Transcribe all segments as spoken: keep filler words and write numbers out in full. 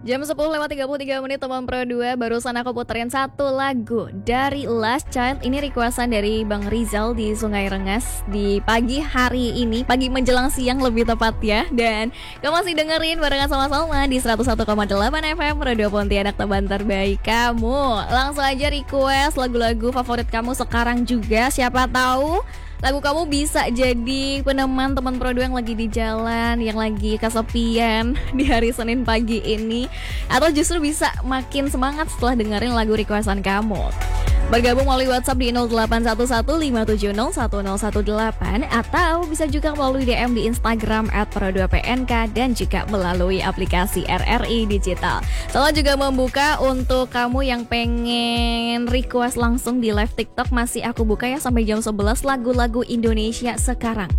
Jam sepuluh lewat tiga puluh tiga menit teman Pro dua. Barusan aku puterin satu lagu dari Last Child. Ini requestan dari Bang Rizal di Sungai Rengas di pagi hari ini, pagi menjelang siang lebih tepat ya. Dan kamu masih dengerin barengan sama-sama di seratus satu koma delapan F M Radio Pontianak, teman terbaik kamu. Langsung aja request lagu-lagu favorit kamu sekarang juga. Siapa tahu lagu kamu bisa jadi peneman teman Pro dua yang lagi di jalan, yang lagi kesepian di hari Senin pagi ini, atau justru bisa makin semangat setelah dengerin lagu requestan kamu. Bergabung melalui WhatsApp di nol delapan satu satu lima tujuh nol satu nol satu delapan, atau bisa juga melalui D M di Instagram at pro dua P N K, dan juga melalui aplikasi R R I Digital. Saya juga membuka untuk kamu yang pengen request langsung di live TikTok. Masih aku buka ya sampai jam sebelas lagu-lagu Indonesia sekarang.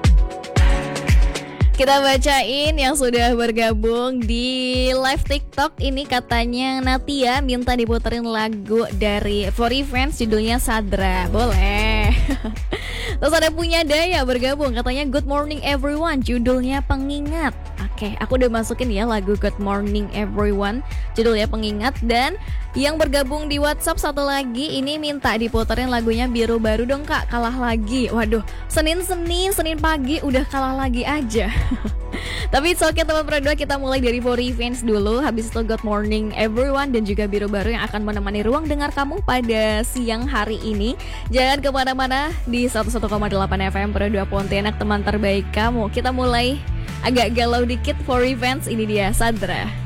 Kita bacain yang sudah bergabung di live TikTok. Ini katanya Natia minta diputerin lagu dari For Revenge, judulnya Sadra. Boleh. Terus ada Punya Daya bergabung, katanya Good Morning Everyone, judulnya Pengingat. Oke, aku udah masukin ya lagu Good Morning Everyone, judulnya Pengingat. Dan yang bergabung di WhatsApp satu lagi ini minta diputerin lagunya Biru Baru dong kak, kalah lagi. Waduh, Senin-Senin, Senin pagi udah kalah lagi aja. Tapi it's okay teman Pro dua, kita mulai dari For Revenge dulu, habis itu Good Morning Everyone, dan juga Biru Baru yang akan menemani ruang dengar kamu pada siang hari ini. Jangan kemana-mana di seratus satu koma delapan F M Pro dua Pontianak, teman terbaik kamu. Kita mulai agak galau dikit. For Revenge, ini dia Sadra.